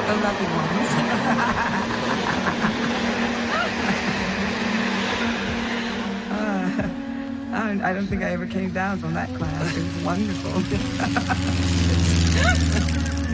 the lucky ones. I don't think I ever came down from that class. It was wonderful.